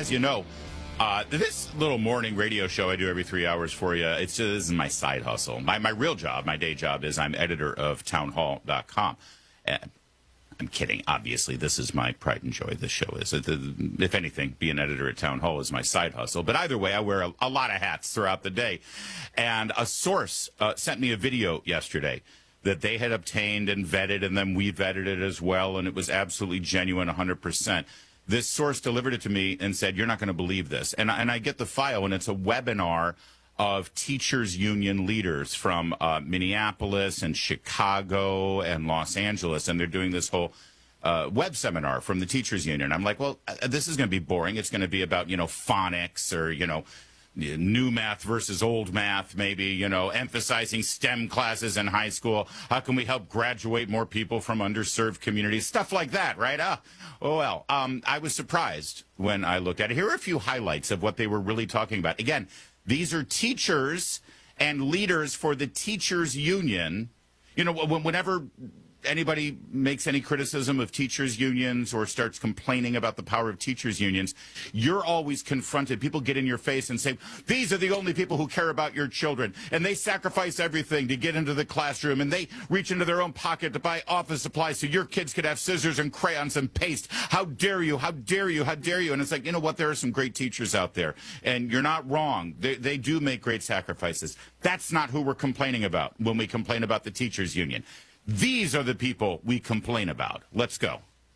as you know, this little morning radio show I do every 3 hours for you, this is my side hustle. My real job, my day job, is I'm editor of townhall.com. I'm kidding. Obviously, this is my pride and joy. This show is. If anything, being an editor at Town Hall is my side hustle. But either way, I wear a lot of hats throughout the day. And a source sent me a video yesterday that they had obtained and vetted, and then we vetted it as well, and it was absolutely genuine, 100%. This source delivered it to me and said, "You're not going to believe this." And I get the file, and it's a webinar of teachers union leaders from Minneapolis and Chicago and Los Angeles, and they're doing this whole web seminar from the teachers union. I'm like, well, this is going to be boring. It's going to be about, phonics or, new math versus old math, maybe, emphasizing STEM classes in high school. How can we help graduate more people from underserved communities? Stuff like that, right? I was surprised when I looked at it. Here are a few highlights of what they were really talking about. Again, these are teachers and leaders for the teachers union. Whenever anybody makes any criticism of teachers unions or starts complaining about the power of teachers unions, you're always confronted. People get in your face and say, these are the only people who care about your children, and they sacrifice everything to get into the classroom, and they reach into their own pocket to buy office supplies so your kids could have scissors and crayons and paste. How dare you? How dare you? How dare you? And it's like, you know what? There are some great teachers out there, and you're not wrong. They do make great sacrifices. That's not who we're complaining about when we complain about the teachers union. These are the people we complain about. Let's go.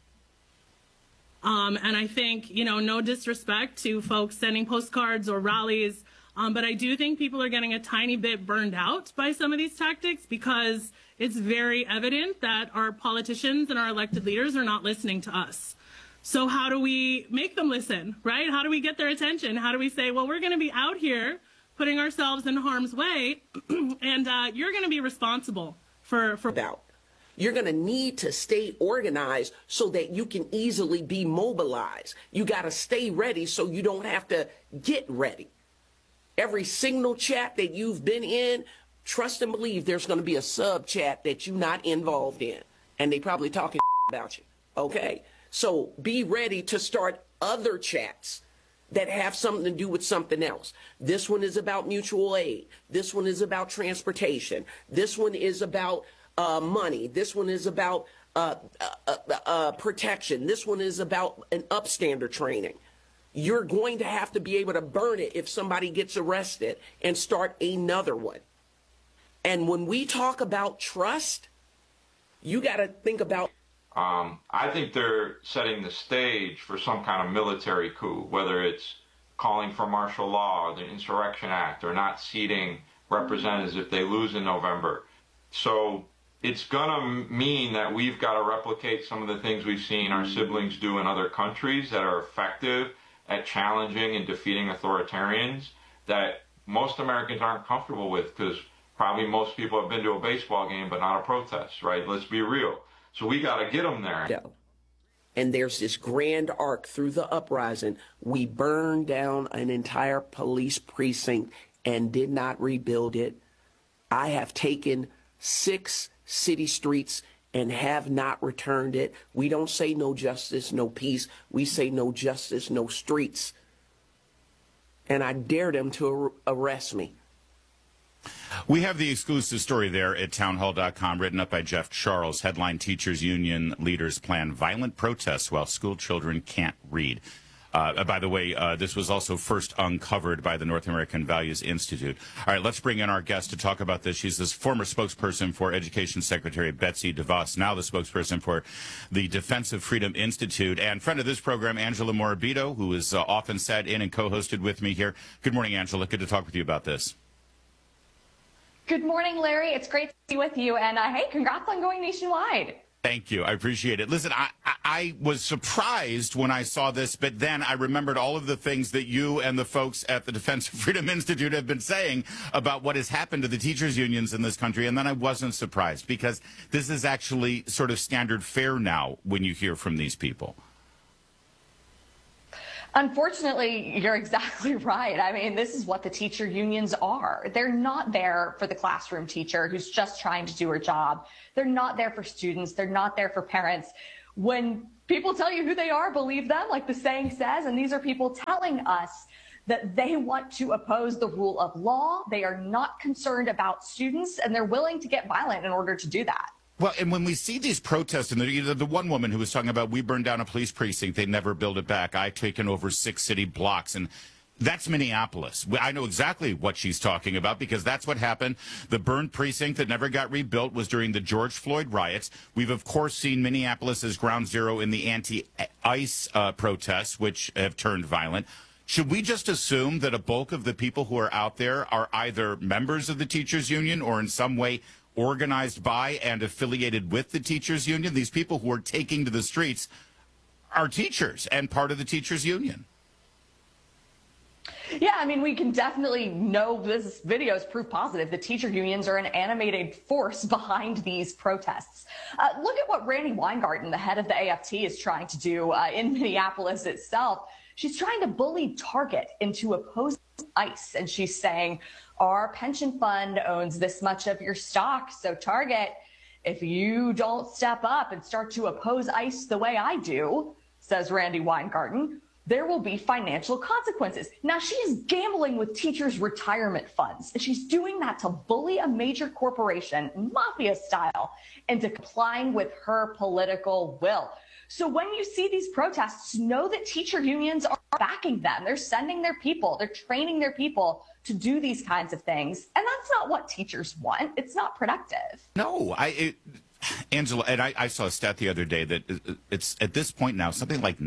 And I think, no disrespect to folks sending postcards or rallies, but I do think people are getting a tiny bit burned out by some of these tactics because it's very evident that our politicians and our elected leaders are not listening to us. So how do we make them listen, right? How do we get their attention? How do we say, well, we're going to be out here putting ourselves in harm's way, and you're going to be responsible for about. You're going to need to stay organized so that you can easily be mobilized. You got to stay ready so you don't have to get ready. Every signal chat that you've been in, trust and believe there's going to be a sub chat that you're not involved in. And they probably talking about you. Okay? So be ready to start other chats that have something to do with something else. This one is about mutual aid. This one is about transportation. This one is about money. This one is about protection. This one is about an upstander training. You're going to have to be able to burn it if somebody gets arrested and start another one. And when we talk about trust, you got to think about I think they're setting the stage for some kind of military coup, whether it's calling for martial law, the Insurrection Act, or not seating representatives if they lose in November. So it's going to mean that we've got to replicate some of the things we've seen our siblings do in other countries that are effective at challenging and defeating authoritarians that most Americans aren't comfortable with, because probably most people have been to a baseball game but not a protest, right? Let's be real. So we got to get them there. And there's this grand arc through the uprising. We burned down an entire police precinct and did not rebuild it. I have taken 6 city streets and have not returned it. We don't say no justice, no peace. We say no justice, no streets. And I dare them to arrest me. We have the exclusive story there at townhall.com, written up by Jeff Charles. Headline: Teachers Union leaders plan violent protests while school children can't read. By the way, this was also first uncovered by the North American Values Institute. All right, let's bring in our guest to talk about this. She's this former spokesperson for Education Secretary Betsy DeVos, now the spokesperson for the Defense of Freedom Institute, and friend of this program, Angela Morabito, who has often sat in and co-hosted with me here. Good morning, Angela. Good to talk with you about this. Good morning, Larry. It's great to be with you. And hey, congrats on going nationwide. Thank you. I appreciate it. Listen, I was surprised when I saw this, but then I remembered all of the things that you and the folks at the Defense of Freedom Institute have been saying about what has happened to the teachers unions in this country. And then I wasn't surprised, because this is actually sort of standard fare now when you hear from these people. Unfortunately, you're exactly right. I mean, this is what the teacher unions are. They're not there for the classroom teacher who's just trying to do her job. They're not there for students. They're not there for parents. When people tell you who they are, believe them, like the saying says. And these are people telling us that they want to oppose the rule of law. They are not concerned about students, and they're willing to get violent in order to do that. Well, and when we see these protests, and the one woman who was talking about, we burned down a police precinct, they never build it back. I've taken over 6 city blocks, and that's Minneapolis. I know exactly what she's talking about because that's what happened. The burned precinct that never got rebuilt was during the George Floyd riots. We've, of course, seen Minneapolis as ground zero in the anti-ICE protests, which have turned violent. Should we just assume that a bulk of the people who are out there are either members of the teachers union or in some way organized by and affiliated with the teachers union? These people who are taking to the streets are teachers and part of the teachers union. Yeah, I mean, we can definitely know this video is proof positive. The teacher unions are an animated force behind these protests. Look at what Randi Weingarten, the head of the AFT, is trying to do in Minneapolis itself. She's trying to bully Target into opposing ICE. And she's saying, our pension fund owns this much of your stock. So Target, if you don't step up and start to oppose ICE the way I do, says Randi Weingarten, there will be financial consequences. Now, she is gambling with teachers' retirement funds, and she's doing that to bully a major corporation, mafia style, into complying with her political will. So when you see these protests, know that teacher unions are backing them. They're sending their people, they're training their people to do these kinds of things. And that's not what teachers want. It's not productive. No, Angela, and I saw a stat the other day that it's at this point now something like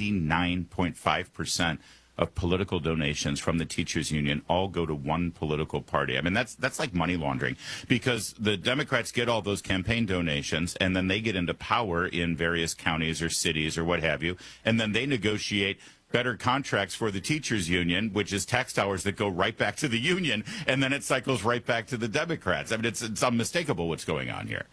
99.5% of political donations from the teachers union all go to one political party. I mean, that's like money laundering because the Democrats get all those campaign donations and then they get into power in various counties or cities or what have you. And then they negotiate better contracts for the teachers union, which is tax dollars that go right back to the union. And then it cycles right back to the Democrats. I mean, it's unmistakable what's going on here.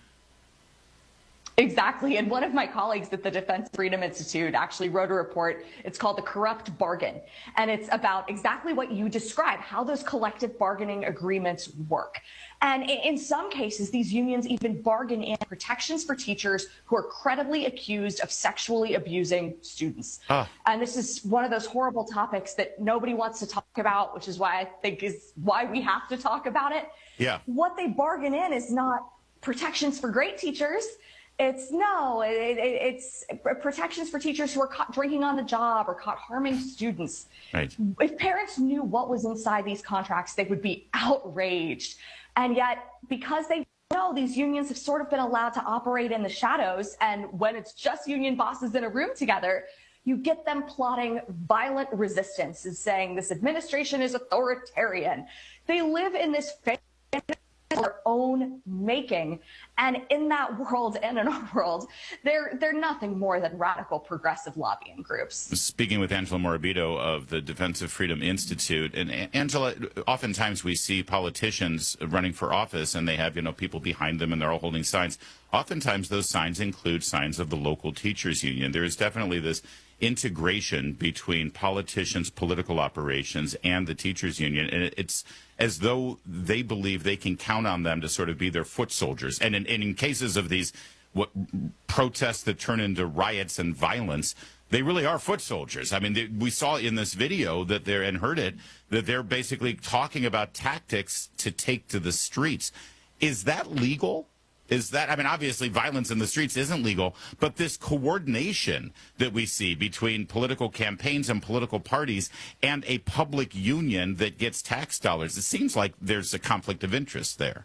Exactly. And one of my colleagues at the Defense Freedom Institute actually wrote a report. It's called The Corrupt Bargain. And it's about exactly what you described, how those collective bargaining agreements work. And in some cases, these unions even bargain in protections for teachers who are credibly accused of sexually abusing students. And this is one of those horrible topics that nobody wants to talk about, which is why I think is why we have to talk about it. Yeah. What they bargain in is not protections for great teachers. It's protections for teachers who are caught drinking on the job or caught harming students. Right. If parents knew what was inside these contracts, they would be outraged. And yet, because they know these unions have sort of been allowed to operate in the shadows, and when it's just union bosses in a room together, you get them plotting violent resistance and saying this administration is authoritarian. They live in this their own making, and in that world and in our world, they're nothing more than radical progressive lobbying groups. Speaking with Angela Morabito of the Defensive Freedom Institute, and Angela, oftentimes we see politicians running for office and they have, people behind them and they're all holding signs. Oftentimes those signs include signs of the local teachers union. There is definitely this integration between politicians, political operations, and the teachers union. And it's as though they believe they can count on them to sort of be their foot soldiers. And in cases of these protests that turn into riots and violence, they really are foot soldiers. I mean, we saw in this video that and heard it, that they're basically talking about tactics to take to the streets. Is that legal? Obviously violence in the streets isn't legal, but this coordination that we see between political campaigns and political parties and a public union that gets tax dollars, it seems like there's a conflict of interest there.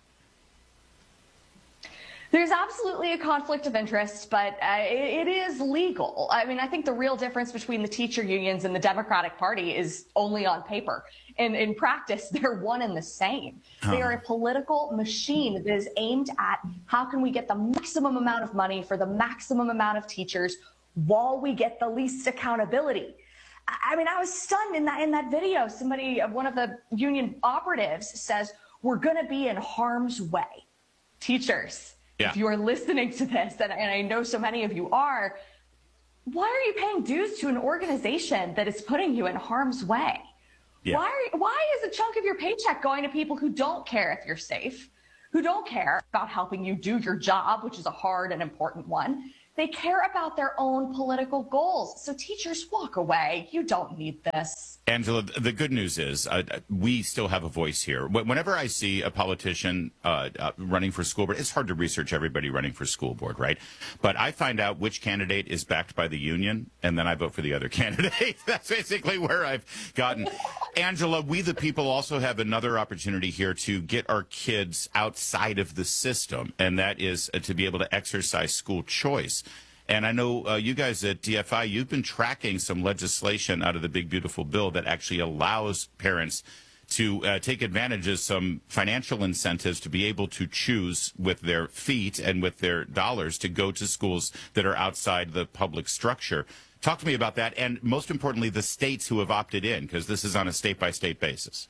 There's absolutely a conflict of interest, but it is legal. I mean, I think the real difference between the teacher unions and the Democratic Party is only on paper. In practice, they're one and the same. They are a political machine that is aimed at how can we get the maximum amount of money for the maximum amount of teachers while we get the least accountability. I mean, I was stunned in that video. One of the union operatives says, we're going to be in harm's way. Teachers, if you are listening to this, and I know so many of you are, why are you paying dues to an organization that is putting you in harm's way? Yeah. Why is a chunk of your paycheck going to people who don't care if you're safe, who don't care about helping you do your job, which is a hard and important one? They care about their own political goals. So teachers, walk away. You don't need this. Angela, the good news is we still have a voice here. Whenever I see a politician running for school board, it's hard to research everybody running for school board, right? But I find out which candidate is backed by the union, and then I vote for the other candidate. That's basically where I've gotten. Angela, we the people also have another opportunity here to get our kids outside of the system, and that is to be able to exercise school choice. And I know you guys at DFI, you've been tracking some legislation out of the big, beautiful bill that actually allows parents to take advantage of some financial incentives to be able to choose with their feet and with their dollars to go to schools that are outside the public structure. Talk to me about that, and most importantly, the states who have opted in, because this is on a state-by-state basis.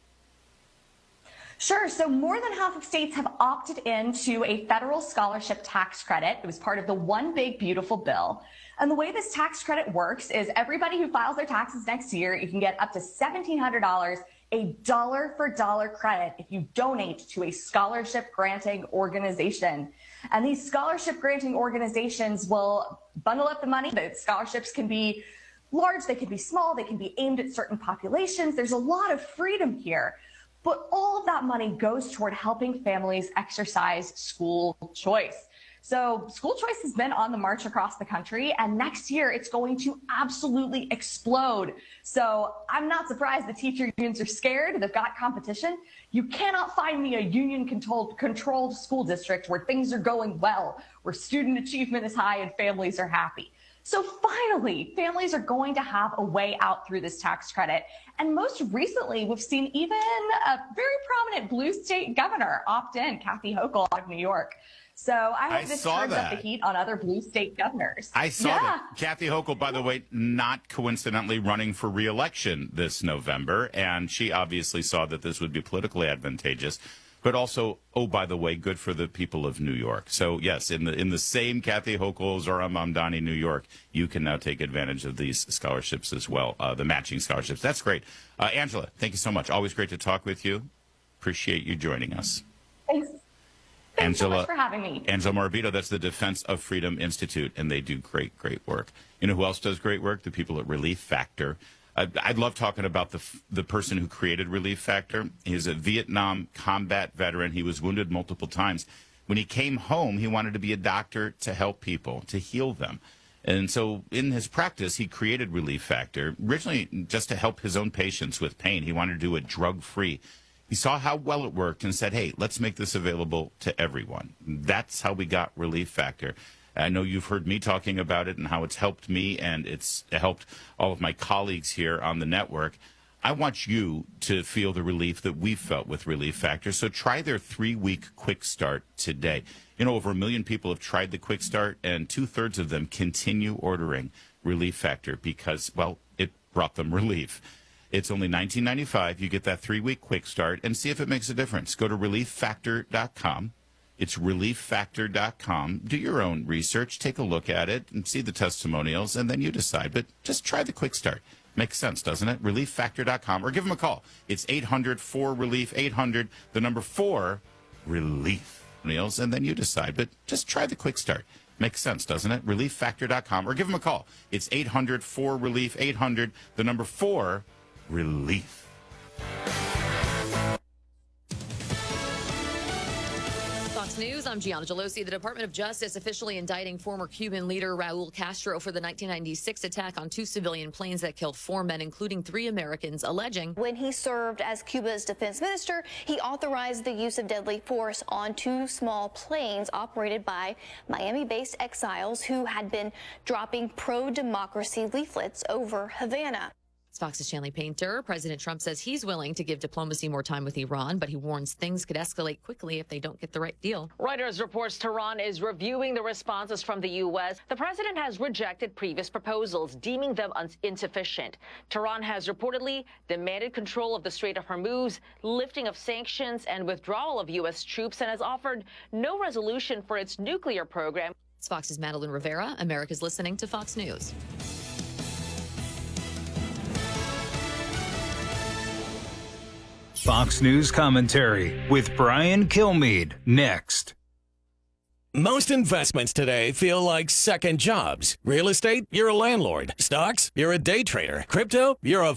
Sure. So more than half of states have opted into a federal scholarship tax credit. It was part of the One Big Beautiful Bill. And the way this tax credit works is everybody who files their taxes next year, you can get up to $1,700, a dollar-for-dollar credit if you donate to a scholarship granting organization. And these scholarship granting organizations will bundle up the money. The scholarships can be large, they can be small, they can be aimed at certain populations. There's a lot of freedom here. But all of that money goes toward helping families exercise school choice. So school choice has been on the march across the country, and next year it's going to absolutely explode. So I'm not surprised the teacher unions are scared. They've got competition. You cannot find me a union-controlled school district where things are going well, where student achievement is high and families are happy. So finally, families are going to have a way out through this tax credit. And most recently, we've seen even a very prominent blue state governor opt in, Kathy Hochul out of New York. So I hope this turns up the heat on other blue state governors. I saw that. Kathy Hochul, by the way, not coincidentally running for re-election this November. And she obviously saw that this would be politically advantageous. But also, oh, by the way, good for the people of New York. So, yes, in the same Kathy Hochul, Zohran Mamdani, New York, you can now take advantage of these scholarships as well, the matching scholarships. That's great. Angela, thank you so much. Always great to talk with you. Appreciate you joining us. Thanks. Thanks so much for having me. Angela Morabito, that's the Defense of Freedom Institute, and they do great, great work. You know who else does great work? The people at Relief Factor. I'd love talking about the person who created Relief Factor. He's a Vietnam combat veteran. He was wounded multiple times. When he came home, he wanted to be a doctor to help people, to heal them. And so in his practice, he created Relief Factor, originally just to help his own patients with pain. He wanted to do it drug-free. He saw how well it worked and said, hey, let's make this available to everyone. That's how we got Relief Factor. I know you've heard me talking about it and how it's helped me, and it's helped all of my colleagues here on the network. I want you to feel the relief that we felt with Relief Factor. So try their 3-week quick start today. You know, over 1 million people have tried the quick start, and 2/3 of them continue ordering Relief Factor because, well, it brought them relief. It's only $19.95. You get that 3-week quick start and see if it makes a difference. Go to relieffactor.com. It's relieffactor.com. Do your own research, take a look at it, and see the testimonials, and then you decide. But just try the quick start. Makes sense, doesn't it? Relieffactor.com, or give them a call. It's 800-4-RELIEF, 800, the number 4-RELIEF. And then you decide. But just try the quick start. Makes sense, doesn't it? Relieffactor.com, or give them a call. It's 800-4-RELIEF, 800, the number 4-RELIEF. News. I'm Gianna Gelosi. The Department of Justice officially indicting former Cuban leader Raul Castro for the 1996 attack on 2 civilian planes that killed 4 men, including 3 Americans, alleging when he served as Cuba's defense minister, he authorized the use of deadly force on 2 small planes operated by Miami-based exiles who had been dropping pro-democracy leaflets over Havana. Fox's Shanley Painter. President Trump says he's willing to give diplomacy more time with Iran, but he warns things could escalate quickly if they don't get the right deal. Reuters reports Tehran is reviewing the responses from the U.S. The president has rejected previous proposals, deeming them insufficient. Tehran has reportedly demanded control of the Strait of Hormuz, lifting of sanctions, and withdrawal of U.S. troops, and has offered no resolution for its nuclear program. It's Fox's Madeline Rivera. America's listening to Fox News. Fox News commentary with Brian Kilmeade next. Most investments today feel like second jobs. Real estate, you're a landlord. Stocks, you're a day trader. Crypto, you're a